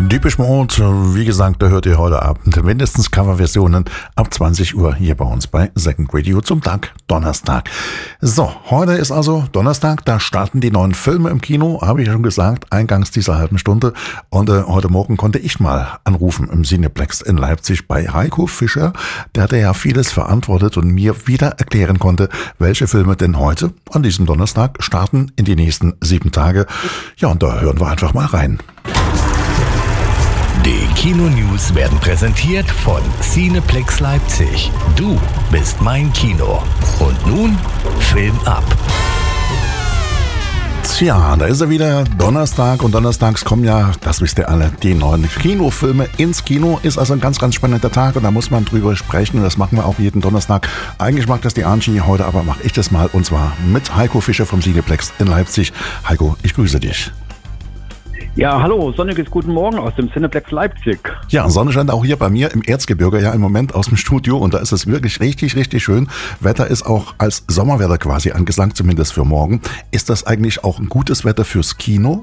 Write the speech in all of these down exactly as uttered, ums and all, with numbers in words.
Depeche Mode, wie gesagt, da hört ihr heute Abend mindestens Coverversionen ab zwanzig Uhr hier bei uns bei Second Radio zum Tag Donnerstag. So, heute ist also Donnerstag, da starten die neuen Filme im Kino, habe ich schon gesagt, eingangs dieser halben Stunde. Und äh, heute Morgen konnte ich mal anrufen im Cineplex in Leipzig bei Heiko Fischer, der hat ja vieles verantwortet und mir wieder erklären konnte, welche Filme denn heute an diesem Donnerstag starten in die nächsten sieben Tage. Ja, und da hören wir einfach mal rein. Die Kino-News werden präsentiert von Cineplex Leipzig. Du bist mein Kino. Und nun Film ab. Tja, da ist er wieder, Donnerstag, und donnerstags kommen ja, das wisst ihr alle, die neuen Kinofilme ins Kino. Ist also ein ganz, ganz spannender Tag und da muss man drüber sprechen und das machen wir auch jeden Donnerstag. Eigentlich mag das die Angie, heute aber mache ich das mal und zwar mit Heiko Fischer vom Cineplex in Leipzig. Heiko, ich grüße dich. Ja, hallo, sonniges Guten Morgen aus dem Cineplex Leipzig. Ja, Sonne scheint auch hier bei mir im Erzgebirge ja im Moment aus dem Studio und da ist es wirklich richtig, richtig schön. Wetter ist auch als Sommerwetter quasi angesagt, zumindest für morgen. Ist das eigentlich auch ein gutes Wetter fürs Kino?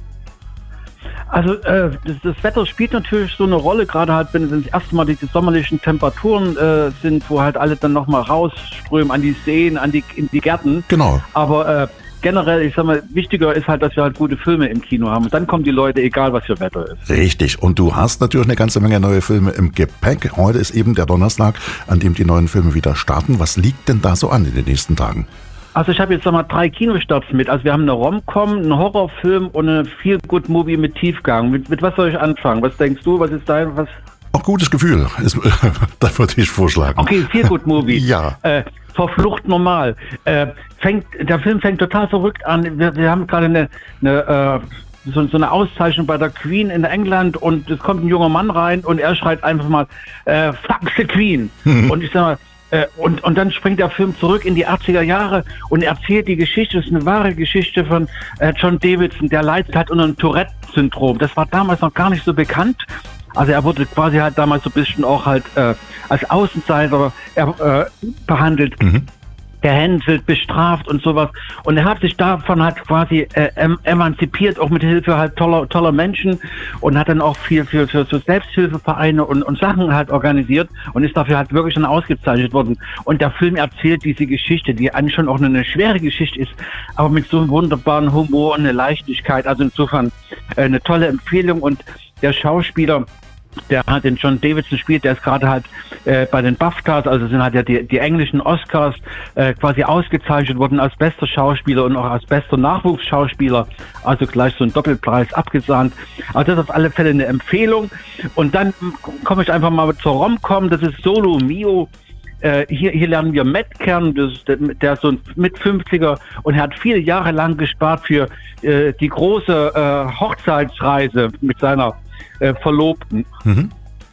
Also äh, das, das Wetter spielt natürlich so eine Rolle, gerade halt, wenn es das erste Mal diese sommerlichen Temperaturen äh, sind, wo halt alle dann nochmal rausströmen an die Seen, an die, in die Gärten. Genau. Aber äh, generell, ich sag mal, wichtiger ist halt, dass wir halt gute Filme im Kino haben. Und dann kommen die Leute, egal was für Wetter ist. Richtig. Und du hast natürlich eine ganze Menge neue Filme im Gepäck. Heute ist eben der Donnerstag, an dem die neuen Filme wieder starten. Was liegt denn da so an in den nächsten Tagen? Also ich habe jetzt nochmal drei Kinostarts mit. Also wir haben eine Rom-Com, einen Horrorfilm und eine Feel-Good-Movie mit Tiefgang. Mit, mit was soll ich anfangen? Was denkst du? Was ist dein... was? Auch gutes Gefühl. Ist, das würde ich vorschlagen. Okay, Feel-Good-Movie. Ja. Äh, Verflucht normal. Äh, fängt, der Film fängt total verrückt an. Wir, wir haben gerade eine, eine, äh, so, so eine Auszeichnung bei der Queen in England und es kommt ein junger Mann rein und er schreit einfach mal, äh, fuck the Queen. Mhm. Und ich sag mal, äh, und, und dann springt der Film zurück in die achtziger Jahre und erzählt die Geschichte, das ist eine wahre Geschichte von äh, John Davidson, der leidet halt unter einem Tourette-Syndrom. Das war damals noch gar nicht so bekannt. Also er wurde quasi halt damals so ein bisschen auch halt äh, als Außenseiter äh, behandelt, mhm. gehänselt, bestraft und sowas. Und er hat sich davon halt quasi äh, em- emanzipiert, auch mit Hilfe halt toller, toller Menschen und hat dann auch viel für, für, für Selbsthilfevereine und, und Sachen halt organisiert und ist dafür halt wirklich schon ausgezeichnet worden. Und der Film erzählt diese Geschichte, die eigentlich schon auch eine schwere Geschichte ist, aber mit so einem wunderbaren Humor und einer Leichtigkeit. Also insofern äh, eine tolle Empfehlung und der Schauspieler, der hat den John Davidson spielt, der ist gerade halt äh, bei den BAFTAs, also sind halt ja die, die englischen Oscars äh, quasi ausgezeichnet worden als bester Schauspieler und auch als bester Nachwuchsschauspieler, also gleich so ein Doppelpreis abgesahnt. Also das ist auf alle Fälle eine Empfehlung. Und dann komme ich einfach mal zur Rom-Com, das ist Solo Mio. Äh, hier, hier lernen wir Matt kennen, das ist der, der ist so ein mit fünfziger und er hat viele Jahre lang gespart für äh, die große äh, Hochzeitsreise mit seiner äh, Verlobten. Mhm.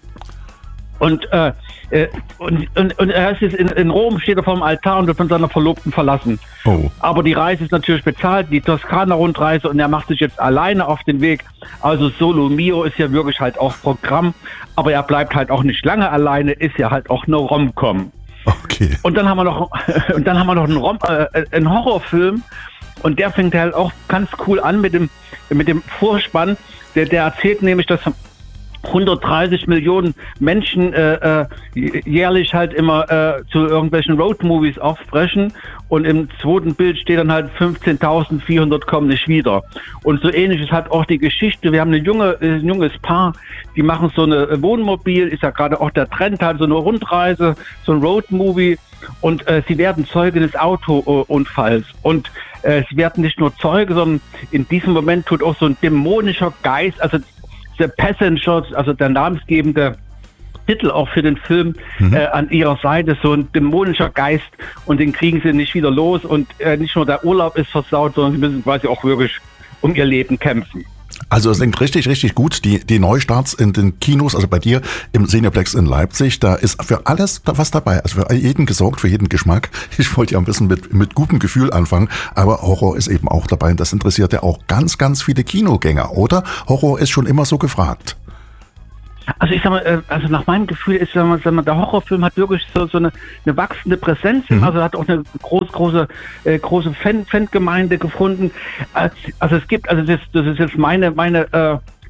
Und, äh, äh, und, und, und er ist jetzt in, in Rom, steht er vor dem Altar und wird von seiner Verlobten verlassen. Oh. Aber die Reise ist natürlich bezahlt, die Toskana-Rundreise, und er macht sich jetzt alleine auf den Weg. Also Solo Mio ist ja wirklich halt auch Programm, aber er bleibt halt auch nicht lange alleine, ist ja halt auch eine Rom-Com. Okay. Und dann haben wir noch, und dann haben wir noch einen, Rom, äh, einen Horrorfilm und der fängt halt auch ganz cool an mit dem, mit dem Vorspann. Der, der erzählt nämlich, dass hundertdreißig Millionen Menschen äh, äh, jährlich halt immer äh, zu irgendwelchen Roadmovies aufbrechen und im zweiten Bild steht dann halt fünfzehntausendvierhundert kommen nicht wieder. Und so ähnlich ist halt auch die Geschichte. Wir haben eine junge, ein junges Paar, die machen so eine Wohnmobil, ist ja gerade auch der Trend halt, so eine Rundreise, so ein Roadmovie und äh, sie werden Zeuge des Autounfalls und äh, sie werden nicht nur Zeuge, sondern in diesem Moment tut auch so ein dämonischer Geist, also The Passengers, also der namensgebende Titel auch für den Film, mhm. äh, an ihrer Seite, so ein dämonischer Geist und den kriegen sie nicht wieder los und äh, nicht nur der Urlaub ist versaut, sondern sie müssen quasi auch wirklich um ihr Leben kämpfen. Also es klingt richtig, richtig gut. Die, die Neustarts in den Kinos, also bei dir im Cineplex in Leipzig, da ist für alles was dabei. Also für jeden gesorgt, für jeden Geschmack. Ich wollte ja ein bisschen mit, mit gutem Gefühl anfangen, aber Horror ist eben auch dabei. Und das interessiert ja auch ganz, ganz viele Kinogänger, oder? Horror ist schon immer so gefragt. Also ich sag mal, also nach meinem Gefühl ist, sag mal, sag mal, der Horrorfilm hat wirklich so, so eine, eine wachsende Präsenz, mhm. also hat auch eine groß, große, äh, große Fan, Fangemeinde gefunden. Also es gibt, also das, das ist jetzt meine, meine äh,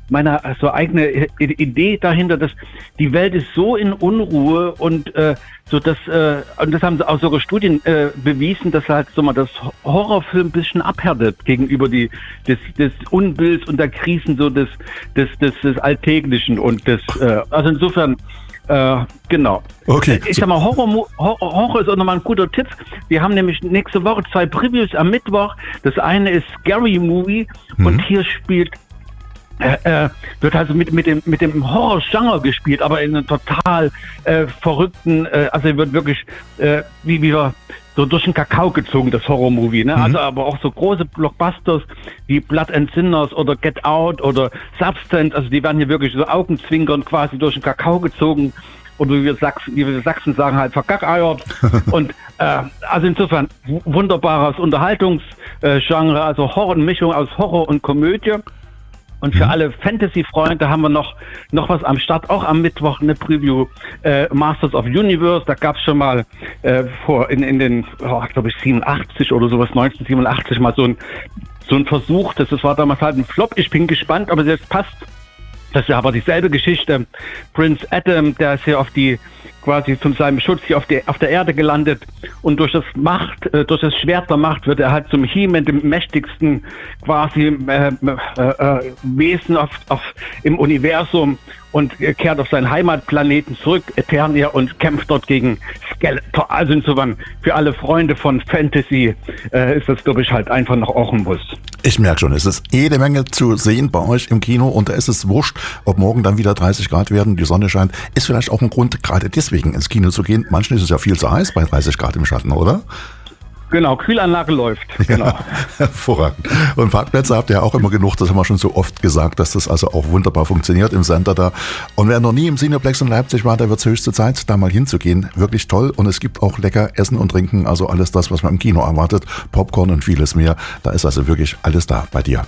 meiner so eigene Idee dahinter, dass die Welt ist so in Unruhe und äh, so dass äh, und das haben auch sogar Studien äh, bewiesen, dass halt so mal das Horrorfilm ein bisschen abhärtet gegenüber die des, des Unbilds und der Krisen so des des des, des Alltäglichen und des äh, also insofern Äh, genau. Okay. Ich sag mal, Horror, Horror, Horror ist auch nochmal ein guter Tipp. Wir haben nämlich nächste Woche zwei Previews am Mittwoch. Das eine ist Scary Movie mhm. und hier spielt äh, äh, wird also mit mit dem mit dem Horror-Genre gespielt, aber in einem total äh, verrückten, äh, also wird wirklich äh, wie wir so durch den Kakao gezogen, das Horror-Movie, ne? Mhm. Also aber auch so große Blockbusters wie Blood and Sinners oder Get Out oder Substance, also die werden hier wirklich so Augenzwinkern quasi durch den Kakao gezogen oder wie wir Sachsen, wie wir Sachsen sagen, halt verkackeiert. Und äh, also insofern wunderbares Unterhaltungsgenre, also Horror, eine Mischung aus Horror und Komödie. Und für alle Fantasy-Freunde haben wir noch noch was am Start, auch am Mittwoch eine Preview, äh, Masters of Universe. Da gab es schon mal äh, vor in in den, oh, glaube ich siebenundachtzig oder sowas, neunzehnhundertsiebenundachtzig mal so ein so ein Versuch. Das, das war damals halt ein Flop. Ich bin gespannt, aber das passt. Das ist ja aber dieselbe Geschichte. Prince Adam, der ist hier auf die quasi von seinem Schutz hier auf, die, auf der Erde gelandet und durch das Macht, äh, durch das Schwert der Macht wird er halt zum He-Man, dem mächtigsten quasi äh, äh, äh, Wesen auf, auf, im Universum und er kehrt auf seinen Heimatplaneten zurück, Eternia, und kämpft dort gegen Skeletor. Also insofern für alle Freunde von Fantasy äh, ist das, glaube ich, halt einfach noch auch ein Muss. Ich merke schon, es ist jede Menge zu sehen bei euch im Kino und da ist es wurscht, ob morgen dann wieder dreißig Grad werden, die Sonne scheint. Ist vielleicht auch ein Grund, gerade deswegen ins Kino zu gehen. Manchen ist es ja viel zu heiß bei dreißig Grad im Schatten, oder? Genau, Kühlanlage läuft. Genau. Ja, hervorragend. Und Parkplätze habt ihr ja auch immer genug, das haben wir schon so oft gesagt, dass das also auch wunderbar funktioniert im Center da. Und wer noch nie im Cineplex in Leipzig war, der wird es höchste Zeit, da mal hinzugehen. Wirklich toll. Und es gibt auch lecker Essen und Trinken, also alles das, was man im Kino erwartet. Popcorn und vieles mehr. Da ist also wirklich alles da bei dir.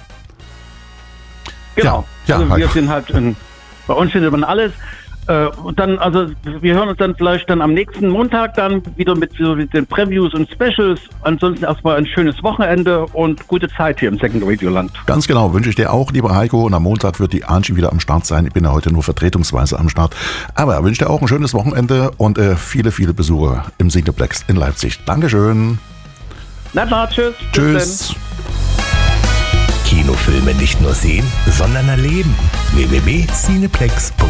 Genau. Ja, ja, also wir sind halt, in, bei uns findet man alles. Und dann, also wir hören uns dann vielleicht dann am nächsten Montag dann wieder mit, so mit den Previews und Specials. Ansonsten erstmal ein schönes Wochenende und gute Zeit hier im Second Radio Land. Ganz genau, wünsche ich dir auch, lieber Heiko. Und am Montag wird die Angie wieder am Start sein. Ich bin ja heute nur vertretungsweise am Start. Aber wünsche dir auch ein schönes Wochenende und äh, viele, viele Besucher im Cineplex in Leipzig. Dankeschön. Na klar, tschüss. Tschüss. Kinofilme nicht nur sehen, sondern erleben. w w w punkt cineplex punkt de